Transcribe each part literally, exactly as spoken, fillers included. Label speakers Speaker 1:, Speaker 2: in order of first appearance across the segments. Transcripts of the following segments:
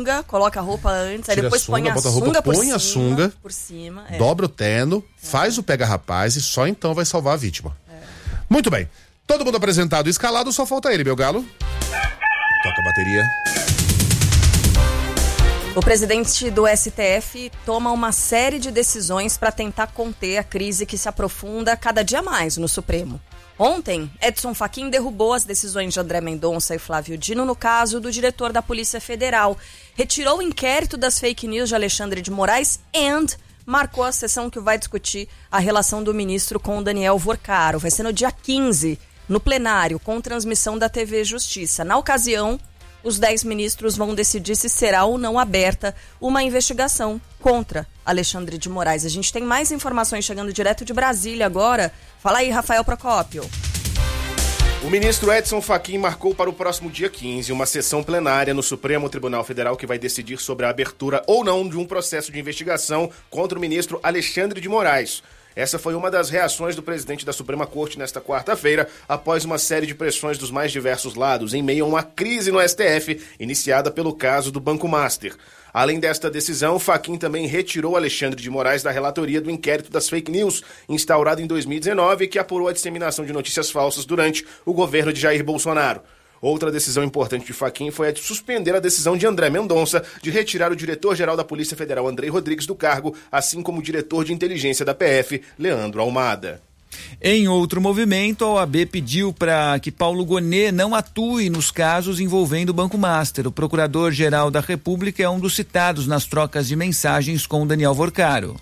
Speaker 1: sunga, coloca a roupa antes, aí
Speaker 2: Tira
Speaker 1: depois
Speaker 2: a sunga,
Speaker 1: põe a
Speaker 2: bota a
Speaker 1: sunga
Speaker 2: roupa,
Speaker 1: por
Speaker 2: põe
Speaker 1: cima.
Speaker 2: a sunga,
Speaker 1: por cima, é.
Speaker 2: dobra o terno, é. faz o pega-rapaz e só então vai salvar a vítima. É. Muito bem. Todo mundo apresentado e escalado, só falta ele, meu galo. Toca a bateria.
Speaker 1: O presidente do S T F toma uma série de decisões para tentar conter a crise que se aprofunda cada dia mais no Supremo. Ontem, Edson Fachin derrubou as decisões de André Mendonça e Flávio Dino no caso do diretor da Polícia Federal, retirou o inquérito das fake news de Alexandre de Moraes e marcou a sessão que vai discutir a relação do ministro com o Daniel Vorcaro. Vai ser no dia quinze, no plenário, com transmissão da T V Justiça. Na ocasião, os dez ministros vão decidir se será ou não aberta uma investigação contra Alexandre de Moraes. A gente tem mais informações chegando direto de Brasília agora. Fala aí, Rafael Procópio.
Speaker 3: O ministro Edson Fachin marcou para o próximo dia quinze uma sessão plenária no Supremo Tribunal Federal que vai decidir sobre a abertura ou não de um processo de investigação contra o ministro Alexandre de Moraes. Essa foi uma das reações do presidente da Suprema Corte nesta quarta-feira, após uma série de pressões dos mais diversos lados, em meio a uma crise no S T F, iniciada pelo caso do Banco Master. Além desta decisão, Fachin também retirou Alexandre de Moraes da relatoria do inquérito das fake news, instaurado em dois mil e dezenove, que apurou a disseminação de notícias falsas durante o governo de Jair Bolsonaro. Outra decisão importante de Fachin foi a de suspender a decisão de André Mendonça de retirar o diretor-geral da Polícia Federal, Andrei Rodrigues, do cargo, assim como o diretor de inteligência da P F, Leandro Almada.
Speaker 4: Em outro movimento, a O A B pediu para que Paulo Gonet não atue nos casos envolvendo o Banco Master. O procurador-geral da República é um dos citados nas trocas de mensagens com Daniel Vorcaro.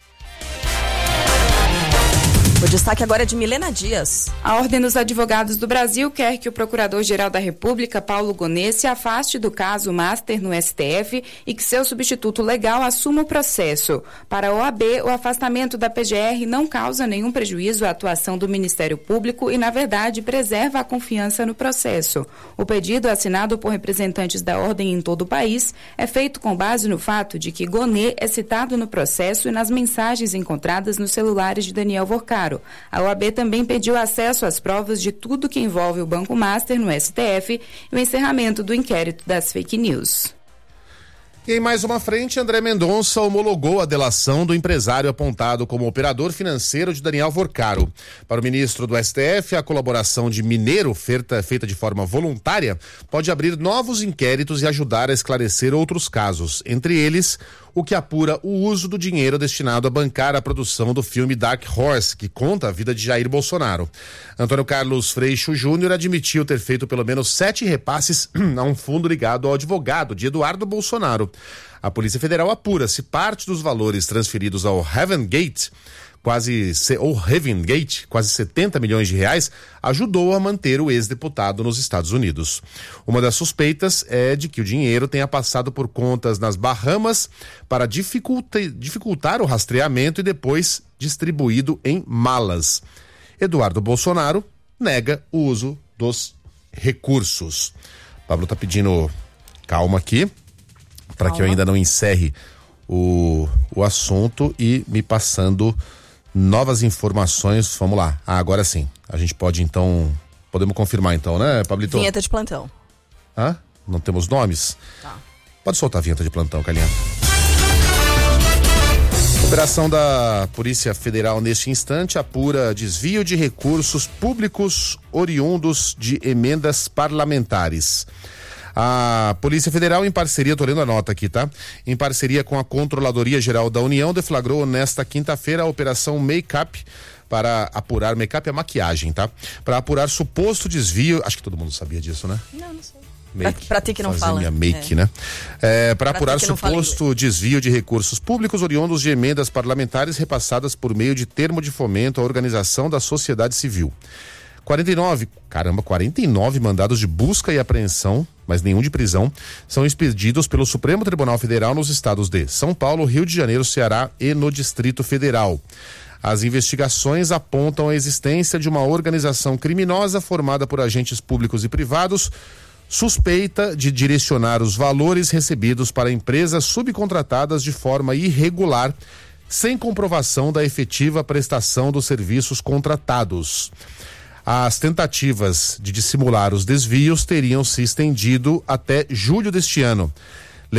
Speaker 1: O destaque agora é de Milena Dias.
Speaker 5: A Ordem dos Advogados do Brasil quer que o Procurador-Geral da República, Paulo Gonet, se afaste do caso Master no S T F e que seu substituto legal assuma o processo. Para a O A B, o afastamento da P G R não causa nenhum prejuízo à atuação do Ministério Público e, na verdade, preserva a confiança no processo. O pedido, assinado por representantes da Ordem em todo o país, é feito com base no fato de que Gonet é citado no processo e nas mensagens encontradas nos celulares de Daniel Vorcaro. A O A B também pediu acesso às provas de tudo que envolve o Banco Master no S T F e o encerramento do inquérito das fake news.
Speaker 2: E em mais uma frente, André Mendonça homologou a delação do empresário apontado como operador financeiro de Daniel Vorcaro. Para o ministro do S T F, a colaboração de Mineiro, feita, feita de forma voluntária, pode abrir novos inquéritos e ajudar a esclarecer outros casos, entre eles o que apura o uso do dinheiro destinado a bancar a produção do filme Dark Horse, que conta a vida de Jair Bolsonaro. Antônio Carlos Freixo Júnior admitiu ter feito pelo menos sete repasses a um fundo ligado ao advogado de Eduardo Bolsonaro. A Polícia Federal apura se parte dos valores transferidos ao Heaven Gate, quase, ou Heaven Gate, quase setenta milhões de reais, ajudou a manter o ex-deputado nos Estados Unidos. Uma das suspeitas é de que o dinheiro tenha passado por contas nas Bahamas para dificulta, dificultar o rastreamento e depois distribuído em malas. Eduardo Bolsonaro nega o uso dos recursos. Pablo tá pedindo calma aqui, para que eu ainda não encerre o, o assunto e me passando novas informações. Vamos lá. Ah, agora sim. A gente pode então, podemos confirmar então, né, Pablito?
Speaker 1: Vinheta de plantão.
Speaker 2: Hã? Não temos nomes?
Speaker 1: Tá.
Speaker 2: Pode soltar a vinheta de plantão, Calinha. Operação da Polícia Federal neste instante apura desvio de recursos públicos oriundos de emendas parlamentares. A Polícia Federal, em parceria, tô lendo a nota aqui, tá? Em parceria com a Controladoria Geral da União, deflagrou nesta quinta-feira a Operação Make-up para apurar, make-up é maquiagem, tá? Para apurar suposto desvio, acho que todo mundo sabia disso, né?
Speaker 1: Não, não sei.
Speaker 2: Make,
Speaker 1: pra, pra ti que não
Speaker 2: fazer
Speaker 1: fala.
Speaker 2: Minha make,
Speaker 1: é.
Speaker 2: né? É, para apurar
Speaker 1: ti que
Speaker 2: suposto desvio de recursos públicos oriundos de emendas parlamentares repassadas por meio de termo de fomento à organização da sociedade civil. quarenta e nove, caramba, quarenta e nove mandados de busca e apreensão, mas nenhum de prisão, são expedidos pelo Supremo Tribunal Federal nos estados de São Paulo, Rio de Janeiro, Ceará e no Distrito Federal. As investigações apontam a existência de uma organização criminosa formada por agentes públicos e privados, suspeita de direcionar os valores recebidos para empresas subcontratadas de forma irregular, sem comprovação da efetiva prestação dos serviços contratados. As tentativas de dissimular os desvios teriam se estendido até julho deste ano.